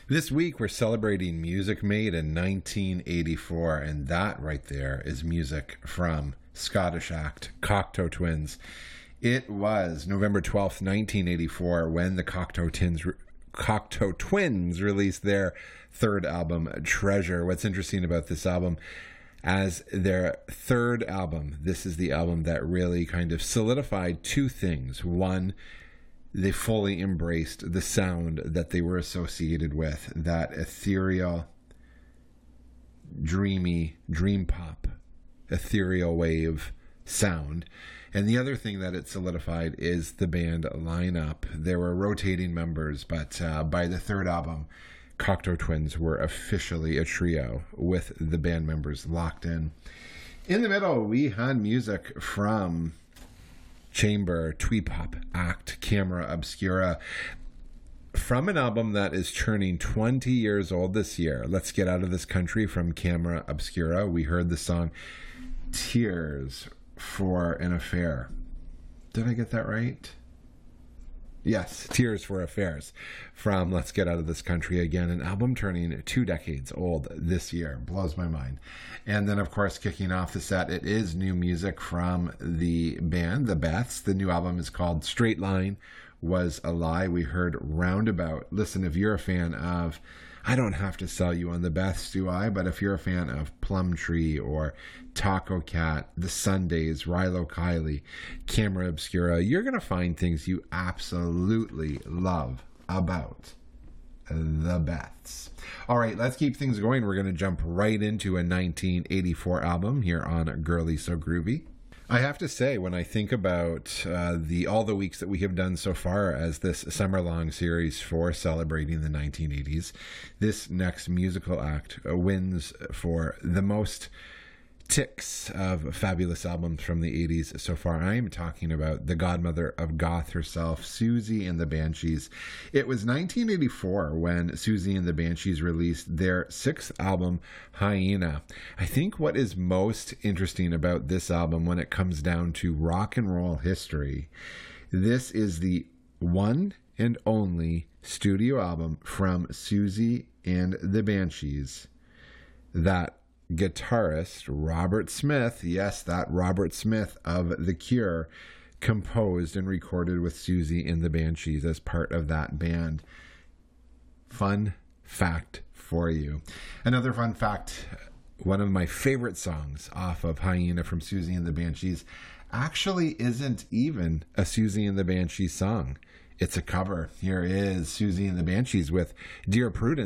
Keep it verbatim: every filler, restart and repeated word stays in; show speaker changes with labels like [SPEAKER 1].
[SPEAKER 1] This week we're celebrating music made in nineteen eighty-four, and that right there is music from Scottish act Cocteau Twins. It was November twelfth, nineteen eighty-four, when the Cocteau Twins, Cocteau Twins released their third album, Treasure. What's interesting about this album, as their third album, this is the album that really kind of solidified two things. One, they fully embraced the sound that they were associated with, that ethereal, dreamy, dream pop, ethereal wave sound. And the other thing that it solidified is the band lineup. There were rotating members, but uh, by the third album, Cocteau Twins were officially a trio with the band members locked in. In the middle, we had music from chamber, twee pop act Camera Obscura, from an album that is turning twenty years old this year. Let's Get Out of This Country from Camera Obscura. We heard the song Tears for an Affair. Did I get that right? Yes, Tears for Affairs from Let's Get Out of This Country. Again, an album turning two decades old this year. Blows my mind. And then, of course, kicking off the set, it is new music from the band, The Beths. The new album is called Straight Line Was a Lie. We heard Roundabout. Listen, if you're a fan of, I don't have to sell you on The Beths, do I? But if you're a fan of Plum Tree or Taco Cat, The Sundays, Rilo Kiley, Camera Obscura, you're going to find things you absolutely love about The Beths. All right, let's keep things going. We're going to jump right into a nineteen eighty-four album here on Girly So Groovy. I have to say, when I think about uh, the all the weeks that we have done so far as this summer-long series for celebrating the nineteen eighties, this next musical act uh, wins for the most ticks of fabulous albums from the eighties so far. I am talking about the godmother of goth herself, Siouxsie and the Banshees. It was nineteen eighty-four when Siouxsie and the Banshees released their sixth album, Hyena. I think what is most interesting about this album when it comes down to rock and roll history, this is the one and only studio album from Siouxsie and the Banshees that guitarist Robert Smith, yes, that Robert Smith of The Cure, composed and recorded with Siouxsie and the Banshees as part of that band. Fun fact for you. Another fun fact, one of my favorite songs off of Hyena from Siouxsie and the Banshees actually isn't even a Siouxsie and the Banshees song. It's a cover. Here is Siouxsie and the Banshees with Dear Prudence.